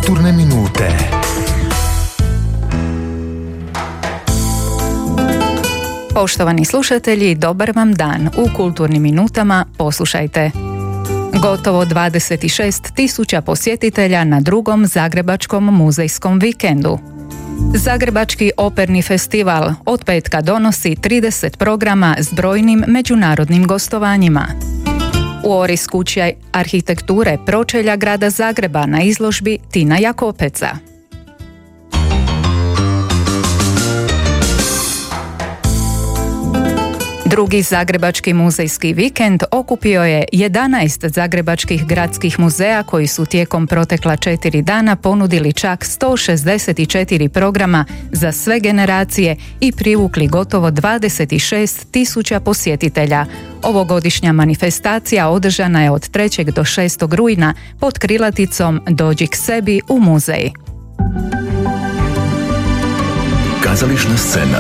Kulturne minute. Poštovani slušatelji, dobar vam dan. U Kulturnim minutama poslušajte. Gotovo 26.000 posjetitelja na drugom Zagrebačkom muzejskom vikendu. Zagrebački operni festival od petka donosi 30 programa s brojnim međunarodnim gostovanjima. U Oris kući arhitekture pročelja grada Zagreba na izložbi Tina Jakopeca. Drugi Zagrebački muzejski vikend okupio je 11 zagrebačkih gradskih muzeja koji su tijekom protekla 4 dana ponudili čak 164 programa za sve generacije i privukli gotovo 26.000 posjetitelja. Ovogodišnja manifestacija održana je od 3. do 6. rujna pod krilaticom Dođi k sebi u muzej. Kazališna scena.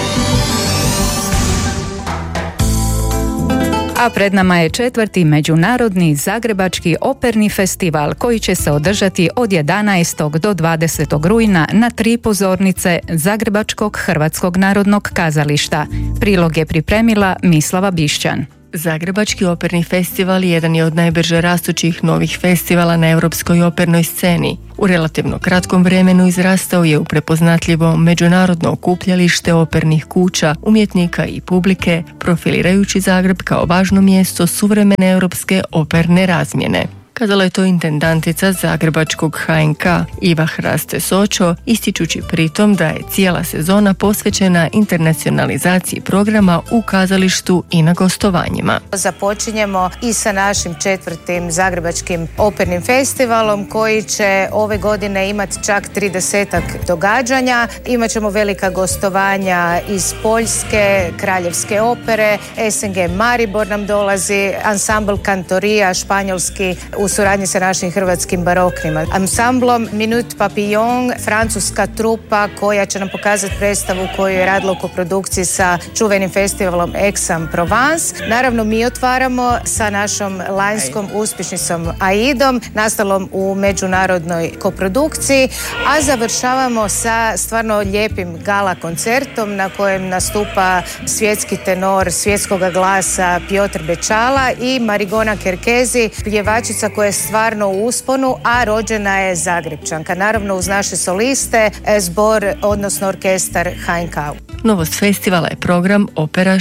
A pred nama je 4. međunarodni Zagrebački operni festival koji će se održati od 11. do 20. rujna na 3 pozornice Zagrebačkog Hrvatskog narodnog kazališta. Prilog je pripremila Mislava Bišćan. Zagrebački operni festival jedan je od najbrže rastućih novih festivala na europskoj opernoj sceni. U relativno kratkom vremenu izrastao je u prepoznatljivo međunarodno okupljalište opernih kuća, umjetnika i publike, profilirajući Zagreb kao važno mjesto suvremene europske operne razmjene. Kazala je to intendantica Zagrebačkog HNK Iva Hraste Sočo, ističući pritom da je cijela sezona posvećena internacionalizaciji programa u kazalištu i na gostovanjima. Započinjemo i sa našim 4. Zagrebačkim opernim festivalom koji će ove godine imati čak 30 događanja. Imaćemo velika gostovanja iz Poljske, Kraljevske opere, SNG Maribor nam dolazi, ansambl Kantorija, španjolski, u suradnji sa našim hrvatskim baroknim ansamblom, Minut Papillon, francuska trupa koja će nam pokazati predstavu koju je radila u koprodukciji sa čuvenim festivalom Aix-en-Provence. Naravno, mi otvaramo sa našom lanjskom uspješnicom Aidom, nastalom u međunarodnoj koprodukciji, a završavamo sa stvarno lijepim gala koncertom na kojem nastupa svjetski tenor svjetskog glasa Piotr Bečala i Marigona Kerkezi, pjevačica koja je stvarno u usponu, a rođena je Zagrepčanka. Naravno uz naše soliste, zbor, odnosno orkestar HNK. Novost festivala je program Opera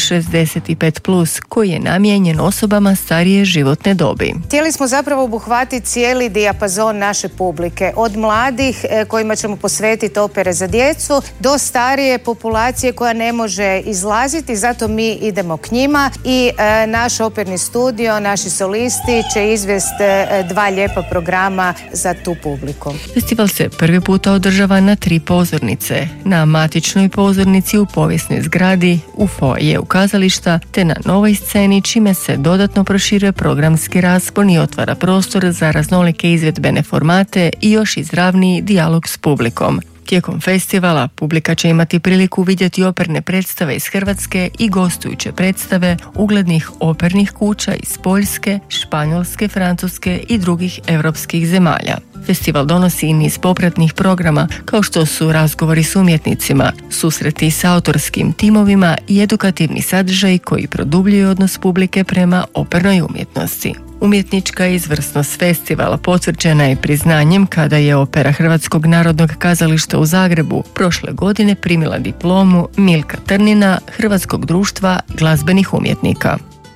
65+, koji je namijenjen osobama starije životne dobi. Htjeli smo zapravo obuhvatiti cijeli dijapazon naše publike, od mladih kojima ćemo posvetiti opere za djecu, do starije populacije koja ne može izlaziti, zato mi idemo k njima i naš operni studio, naši solisti će izvesti 2 lijepa programa za tu publiku. Festival se prvi puta održava na 3 pozornice, na matičnoj pozornici u povijesnoj zgradi, u foajeu kazališta, te na novoj sceni, čime se dodatno proširuje programski raspon i otvara prostor za raznolike izvedbene formate i još izravniji dijalog s publikom. Tijekom festivala publika će imati priliku vidjeti operne predstave iz Hrvatske i gostujuće predstave uglednih opernih kuća iz Poljske, Španjolske, Francuske i drugih europskih zemalja. Festival donosi i niz popratnih programa, kao što su razgovori s umjetnicima, susreti s autorskim timovima i edukativni sadržaj koji produbljuju odnos publike prema opernoj umjetnosti. Umjetnička izvrsnost festivala potvrđena je priznanjem kada je opera Hrvatskog narodnog kazališta u Zagrebu prošle godine primila diplomu Milka Trnina Hrvatskog društva glazbenih umjetnika.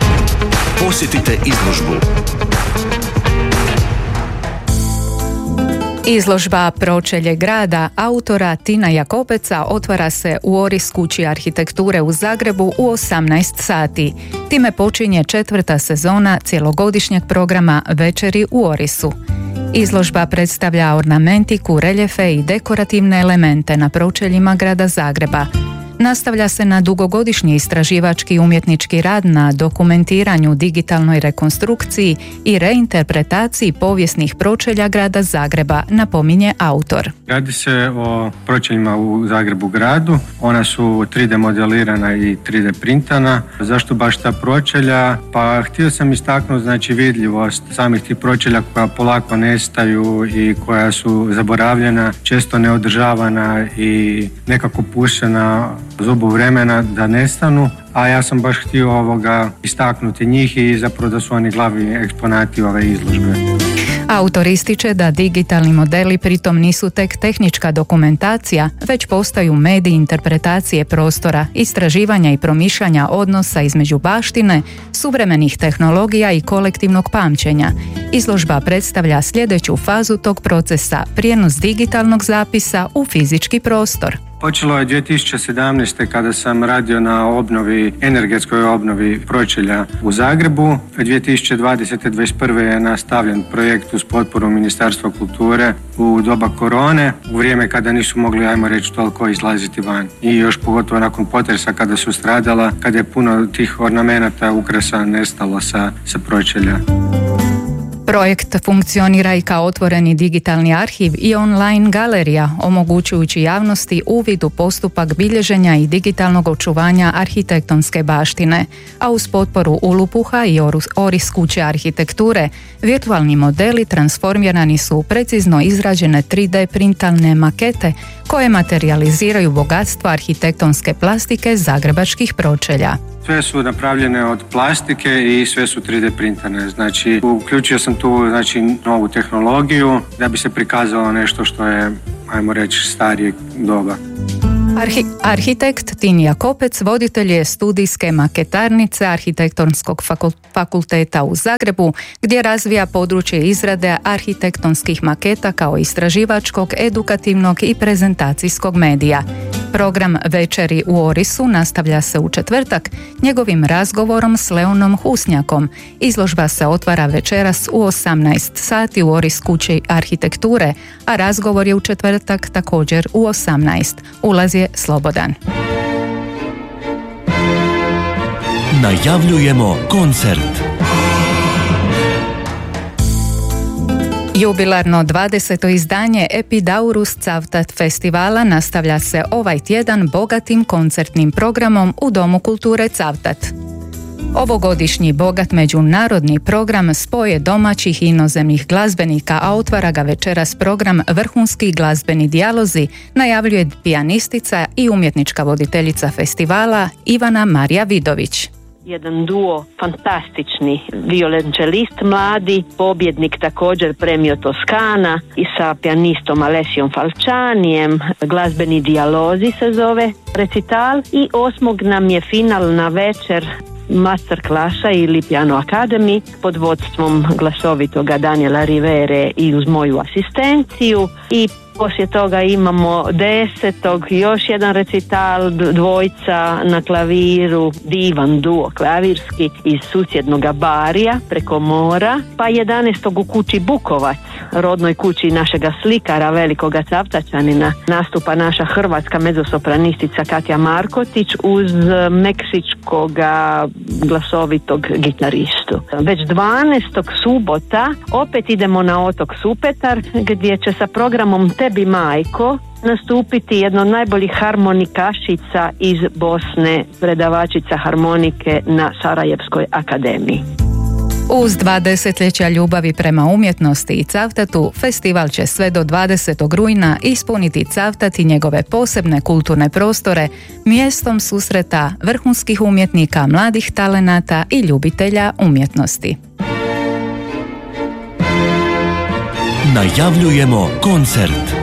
Posjetite izložbu. Izložba Pročelje grada autora Tina Jakopeca otvara se u Oris kući arhitekture u Zagrebu u 18 sati. Time počinje 4. sezona cjelogodišnjeg programa Večeri u Orisu. Izložba predstavlja ornamentiku, reljefe i dekorativne elemente na pročeljima grada Zagreba. Nastavlja se na dugogodišnji istraživački umjetnički rad na dokumentiranju, digitalnoj rekonstrukciji i reinterpretaciji povijesnih pročelja grada Zagreba, napominje autor. Radi se o pročeljima u Zagrebu gradu. Ona su 3D modelirana i 3D printana. Zašto baš ta pročelja? Pa htio sam istaknuti vidljivost samih tih pročelja koja polako nestaju i koja su zaboravljena, često neodržavana i nekako pušena zubu vremena da nestanu, a ja sam baš htio istaknuti njih i zapravo da su oni glavni eksponati ove izložbe. Autor ističe da digitalni modeli pritom nisu tek tehnička dokumentacija, već postaju medij interpretacije prostora, istraživanja i promišljanja odnosa između baštine, suvremenih tehnologija i kolektivnog pamćenja. Izložba predstavlja sljedeću fazu tog procesa, prijenos digitalnog zapisa u fizički prostor. Počelo je 2017. kada sam radio na energetskoj obnovi pročelja u Zagrebu. 2020-2021. je nastavljen projekt uz potporu Ministarstva kulture u doba korone, u vrijeme kada nisu mogli, ajmo reći, toliko izlaziti van. I još pogotovo nakon potresa kada su stradala, kada je puno tih ornamenata, ukrasa nestalo sa pročelja. Projekt funkcionira i kao otvoreni digitalni arhiv i online galerija, omogućujući javnosti uvid u postupak bilježenja i digitalnog očuvanja arhitektonske baštine, a uz potporu Ulupuha i Oris kuće arhitekture, virtualni modeli transformirani su u precizno izrađene 3D printalne makete koje materializiraju bogatstvo arhitektonske plastike zagrebačkih pročelja. Sve su napravljene od plastike i sve su 3D printane. Uključio sam tu novu tehnologiju da bi se prikazalo nešto što je, ajmo reći, starijeg doba. Arhitekt Tinija Kopec voditelj je studijske maketarnice Arhitektonskog fakulteta u Zagrebu, gdje razvija područje izrade arhitektonskih maketa kao istraživačkog, edukativnog i prezentacijskog medija. Program Večeri u Orisu nastavlja se u četvrtak njegovim razgovorom s Leonom Husnjakom. Izložba se otvara večeras u 18 sati u Oris kući arhitekture, a razgovor je u četvrtak također u 18. Ulaz je slobodan. Najavljujemo koncert. Jubilarno 20. izdanje Epidaurus Cavtat festivala nastavlja se ovaj tjedan bogatim koncertnim programom u Domu kulture Cavtat. Ovogodišnji bogat međunarodni program spoje domaćih i inozemnih glazbenika, a otvara ga večeras program Vrhunski glazbeni dijalozi, najavljuje pijanistica i umjetnička voditeljica festivala Ivana Marija Vidović. Jedan duo, fantastični violončelist mladi, pobjednik također premio Toskana, i sa pijanistom Alessijom Falčanijem, glazbeni dijalozi se zove recital, i 8. nam je finalna večer master klasa ili Piano Academy pod vodstvom glasovitoga Daniela Rivere i uz moju asistenciju, i poslije toga imamo 10. još jedan recital, dvojca na klaviru, divan duo klavirski iz susjednoga Barija preko mora, pa 11. u kući Bukovac, rodnoj kući našega slikara, velikoga Cavtačanina, nastupa naša hrvatska mezzosopranistica Katja Markotić uz meksičkoga glasovitog gitaristu. Već 12. subota opet idemo na otok Supetar, gdje će sa programom Tebi majko nastupiti jedna od najboljih harmonikašica iz Bosne, predavačica harmonike na Sarajevskoj akademiji. Uz 2 desetljeća ljubavi prema umjetnosti i Cavtatu, festival će sve do 20. rujna ispuniti Cavtat i njegove posebne kulturne prostore mjestom susreta vrhunskih umjetnika, mladih talenata i ljubitelja umjetnosti. Najavljujemo koncert.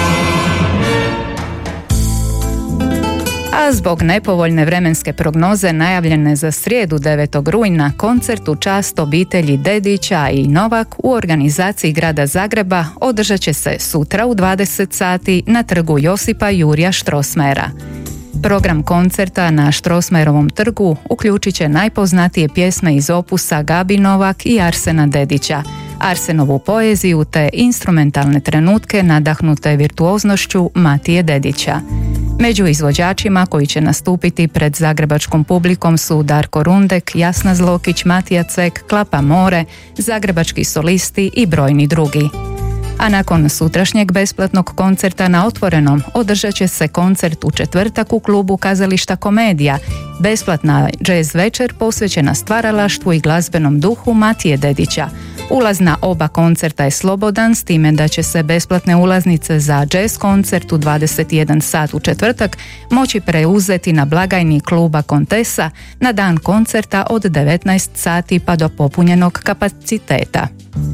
A zbog nepovoljne vremenske prognoze najavljene za srijedu 9. rujna, koncert u čast obitelji Dedića i Novak u organizaciji grada Zagreba održat će se sutra u 20 sati na trgu Josipa Jurja Strossmayera. Program koncerta na Strossmayerovom trgu uključit će najpoznatije pjesme iz opusa Gabi Novak i Arsena Dedića, Arsenovu poeziju te instrumentalne trenutke nadahnute virtuoznošću Matije Dedića. Među izvođačima koji će nastupiti pred zagrebačkom publikom su Darko Rundek, Jasna Zlokić, Matija Cek, Klapa More, zagrebački solisti i brojni drugi. A nakon sutrašnjeg besplatnog koncerta na Otvorenom održat će se koncert u četvrtak u klubu Kazališta Komedija, besplatna jazz večer posvećena stvaralaštvu i glazbenom duhu Matije Dedića. Ulaz na oba koncerta je slobodan, s time da će se besplatne ulaznice za jazz koncert u 21 sat u četvrtak moći preuzeti na blagajni kluba Kontesa na dan koncerta od 19 sati pa do popunjenog kapaciteta.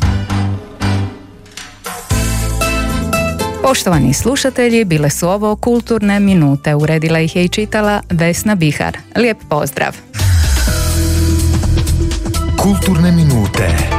Poštovani slušatelji, bile su ovo kulturne minute, uredila ih je i čitala Vesna Bihar. Lijep pozdrav! Kulturne minute.